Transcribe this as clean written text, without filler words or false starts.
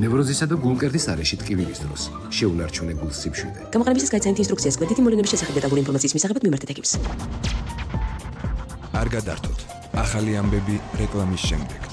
ნევროზისა და გულმკერდის არეში ტკივილის დროს. შეუნარჩუნე გულს სიფშვიდე. გამოყენებისას გაიცანით ინსტრუქციას გვერდითი მოვლენების შესახებ დეტალური ინფორმაციის მისაღებად მიმართეთ ექიმს. არ გადართოთ. ახალი ამბები რეკლამის შემდეგ.